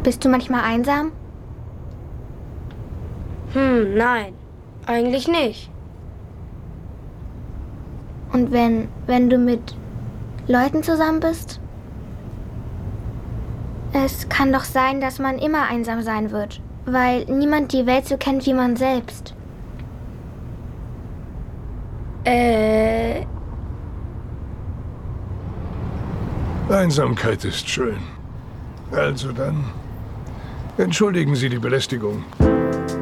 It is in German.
Bist du manchmal einsam? Nein. Eigentlich nicht. Und wenn du mit Leuten zusammen bist? Es kann doch sein, dass man immer einsam sein wird, weil niemand die Welt so kennt wie man selbst. Einsamkeit ist schön. Also dann, entschuldigen Sie die Belästigung.